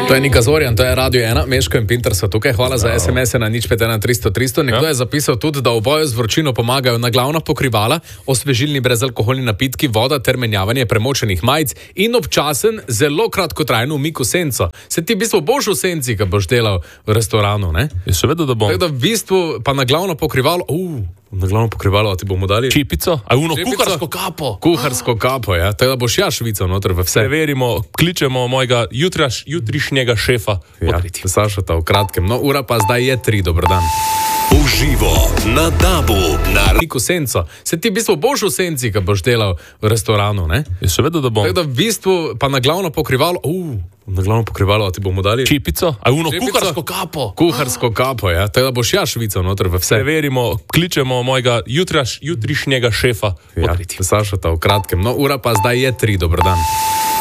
To je Nika Zorjan, to je Radio 1, Meško in Pinter so tukaj. Hvala za SMS-e na 051 300 300. Nekdo je zapisal tudi, da v boju z vročino pomagajo naglavna pokrivala, osvežilni brezalkoholni napitki, voda ter menjavanje premočenih majic in občasen, zelo kratkotrajen umik v senco. Se ti v bistvu boš v senci, ko boš delal v restoranu, ne? Je seveda, da bom. Tako da v bistvu pa naglavno pokrivalo, naglavno pokrivalo ti bomo dali. Čipico? A uno kuharsko kapo? Kuharsko kapo, ja. Tako da boš ja švical noter v vse. Preverimo, kličemo mojega jutrišnjega šefa. Ja, Sašota v kratkem. No, ura pa zdaj je 3, dobrodan. Uživo na DAB-u na Niko senco. Se ti v bistvu boš v senci, ko boš delal v restoranu, ne? Je seveda, da bom. Tako da v bistvu pa naglavno pokrivalo, naglavno pokrivalo ti bomo dali. Čipico? A uno kuharsko kapo? Kuharsko kapo, ja. Tako da boš ja švical noter v vse. Preverimo, kličemo mojega jutrišnjega šefa. Ja, Sašota v kratkem. No, ura pa zdaj je 3, dobrodan.